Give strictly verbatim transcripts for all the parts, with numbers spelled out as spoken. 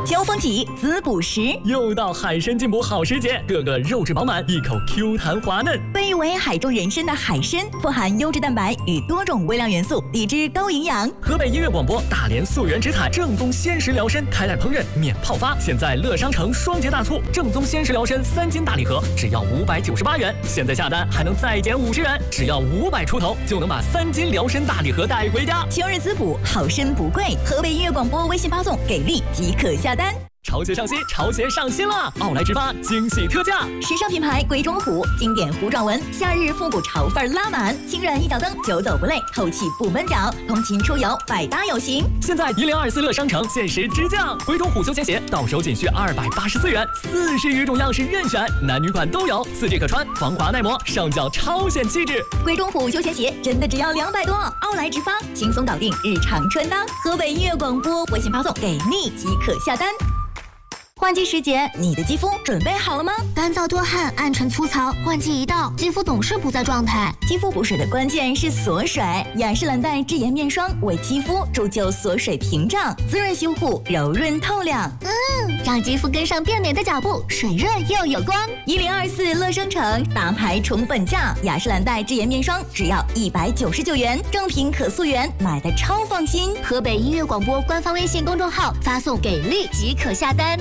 交锋几滋补时， 又到海参进补好时节，个个肉质饱满，一口 Q 弹滑嫩。 被誉为海中人参的海参，富含优质蛋白与多种微量元素，低脂高营养。 河北音乐广播大连溯源直采正宗鲜食疗参，开袋烹饪免泡发。现在乐商城双节大促，正宗鲜食疗参三斤大礼盒只要五百九十八元，现在下单还能再减五十元，只要五百出头就能把三斤疗参大礼盒带回家。 秋日滋补，好参不贵。河北音乐广播微信发送给力即可下单。 潮鞋上新，潮鞋上新啦！奥莱直发惊喜特价， 时尚品牌鬼冢虎，经典糊状纹，夏日复古潮范拉满，轻软一脚蹬，久走不累，透气不闷脚，通勤出游百搭有型。 现在一零二四乐商城限时直降，鬼冢虎休闲鞋到手仅需二百八十四元，四十余种样式任选，男女款都有，四 G 可穿，防滑耐磨，上脚超显气质。 鬼冢虎休闲鞋真的只要两百多，奥莱直发轻松搞定日常穿搭。河北音乐广播微信发送给力即可下单。换季时节，你的肌肤准备好了吗？ 干燥多汗、暗沉粗糙，换季一到，肌肤总是不在状态。 肌肤补水的关键是锁水，雅诗兰黛智颜面霜为肌肤铸就锁水屏障，滋润修护，柔润透亮。 嗯，让肌肤跟上变美的脚步，水润又有光。 一零二四乐商城大牌宠本价，雅诗兰黛智颜面霜只要一百九十九元，正品可溯源，买的超放心。 河北音乐广播官方微信公众号发送给力即可下单。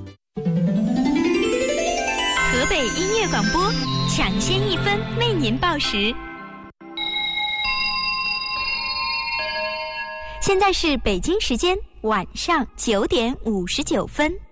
河北音乐广播抢先一分为您报时。现在是北京时间晚上九点五十九分。